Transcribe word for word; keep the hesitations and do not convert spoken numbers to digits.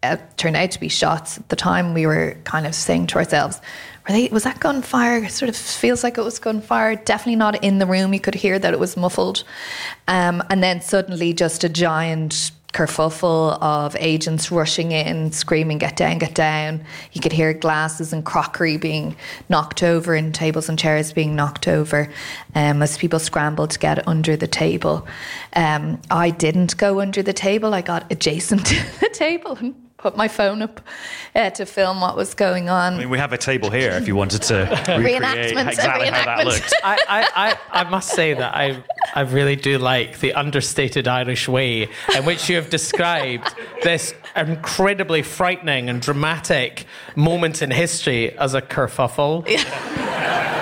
uh, turned out to be shots. At the time, we were kind of saying to ourselves, were they, was that gunfire? It sort of feels like it was gunfire. Definitely not in the room. You could hear that it was muffled. Um, and then suddenly just a giant kerfuffle of agents rushing in, screaming, get down, get down. You could hear glasses and crockery being knocked over and tables and chairs being knocked over um, as people scrambled to get under the table. Um, I didn't go under the table. I got adjacent to the table and put my phone up uh, to film what was going on. I mean, we have a table here if you wanted to recreate Reenactment, exactly how that reenactment. looked. I, I, I, I must say that I I really do like the understated Irish way in which you have described this incredibly frightening and dramatic moment in history as a kerfuffle. Yeah.